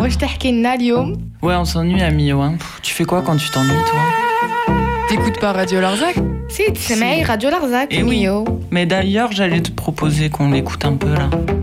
واش تحكي لنا اليوم؟ Ouais, on s'ennuie à Millau, hein. Tu fais quoi quand tu t'ennuies, toi? T'écoutes pas Radio Larzac? Si, تسمعي راديو لارزاك Eh oui. ميو. Mais d'ailleurs, j'allais te proposer qu'on l'écoute un peu, là.